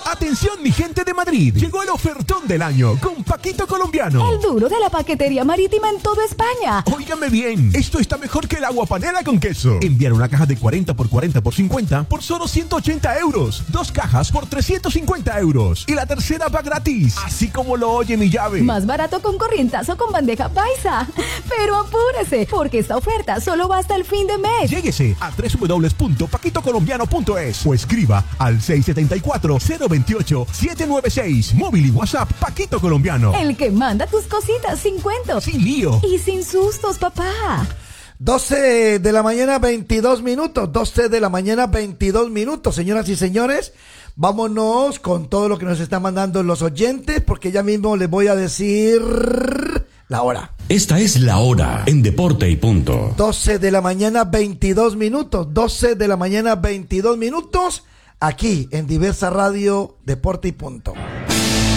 Atención mi gente de Madrid, llegó el ofertón del año con Paquito Colombiano. El duro de la paquetería marítima en toda España. Óigame bien, esto está mejor que el agua panela con queso. Enviar una caja de 40 por 40 por 50 por solo 180 euros. 2 cajas por 350 euros. Y la tercera va gratis, así como lo oye mi llave. Más barato con corrientazo con bandeja paisa. Pero apúrese, porque esta oferta solo va hasta el fin de mes. Lléguese a www.paquitocolombiano.es o escriba al 674-028-796. Móvil y WhatsApp Paquito Colombiano. El que manda tus cositas sin cuentos. Sin lío. Y sin sustos, papá. 12 de la mañana, 22 minutos. 12 de la mañana, 22 minutos. Señoras y señores, vámonos con todo lo que nos están mandando los oyentes, porque ya mismo les voy a decir la hora. Esta es la hora en Deporte y Punto. 12 de la mañana, 22 minutos. 12 de la mañana, 22 minutos. Aquí en Diversa Radio, Deporte y Punto.